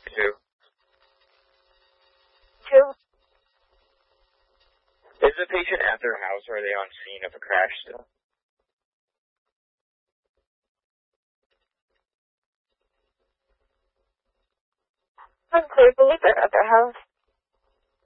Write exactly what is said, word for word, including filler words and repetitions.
Two. Two. Is the patient at their house or are they on scene of a crash still? Unclear. Believe they're at their house.